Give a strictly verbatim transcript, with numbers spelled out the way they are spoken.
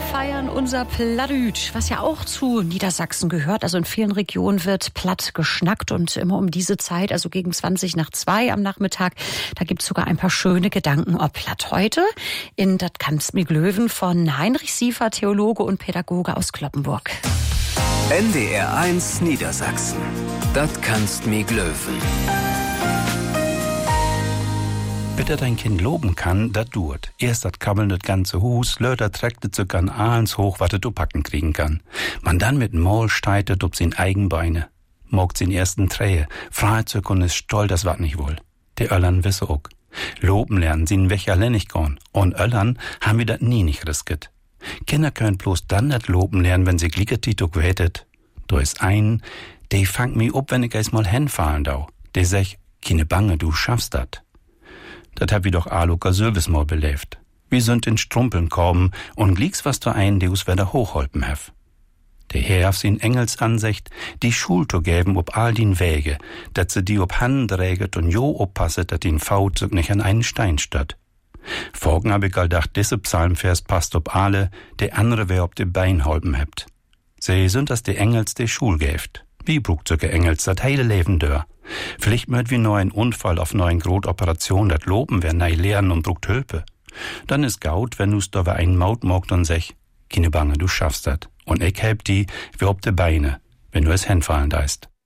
feiern unser Plattdütsch, was ja auch zu Niedersachsen gehört. Also in vielen Regionen wird platt geschnackt und immer um diese Zeit, also gegen zwanzig nach zwei am Nachmittag, da gibt's sogar ein paar schöne Gedanken ob platt. Heute in Dat kannst mi glöwen von Heinrich Siefer, Theologe und Pädagoge aus Cloppenburg. N D R eins Niedersachsen. Dat kannst mi glöwen. Bitte dein Kind loben kann, dat duert. Erst dat kabbeln das ganze Hus, löter trägt et sogar an Ahlens hoch, wat et du packen kriegen kann. Man dann mit Maul steitet ob sin Eigenbeine. Mogt sin ersten Trähe, Freizug und ist stolz, das wat nicht wohl. Die Öllern wisse ook. Loben lernen sin weg allein nicht gorn. Und Öllern haben wir dat nie nicht risket. Kinder können bloß dann dat Loben lernen, wenn sie glickert ook wetet. Du is ein, de fangt mi up, wenn ich eis mal hinfallen dau. De sech, keine Bange, du schaffst dat. Dat hab ich doch Aluka Service mal belebt. Wir sind in Strumpeln kommen und glieks was du ein, die us wieder hochholpen hef. Der Herr auf sin Engelsansicht, die Schulto gäben ob all din Wege, dat se die ob Hand träget und jo oppasset, dat din Faut sich nicht an einen Stein statt. Vorgen hab ich all dacht, diese Psalmvers passt ob alle, der andere wer ob de Bein holpen hebt. Sie sind das die Engels, die Schul gäft. Wie brugt sogar Engels dat heile Leben dör. Vielleicht möt wie neuen Unfall auf neuen Grotoperation dat Loben wer nei lernen und brugt Hülpe. Dann is gaut, wenn du's da wer einen Maut mogt und sech, keine Bange, du schaffst dat. Und ich heb die, wie ob de Beine, wenn du es hinfallen deist.